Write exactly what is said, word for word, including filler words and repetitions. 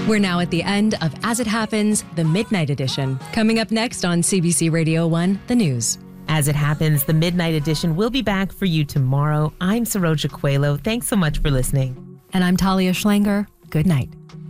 We're now at the end of As It Happens, the Midnight Edition. Coming up next on C B C Radio one, The News. As It Happens, the Midnight Edition will be back for you tomorrow. I'm Saroja Coelho. Thanks so much for listening. And I'm Talia Schlanger. Good night.